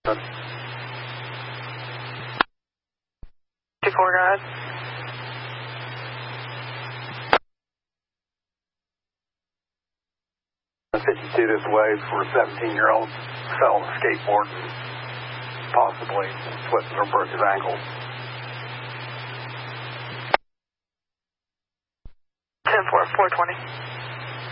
2-4, guys. 52 this way for a 17-year-old fell on a skateboard and possibly twisted or broke his ankle. 10-4, 420.